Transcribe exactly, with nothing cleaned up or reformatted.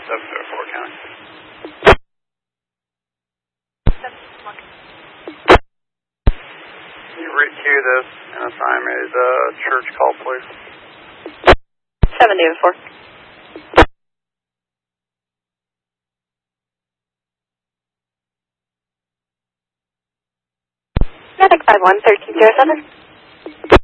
seven oh four County. Can you re-queue this and assign me the church call, please? seven David four. Medic five one, thirteen zero seven.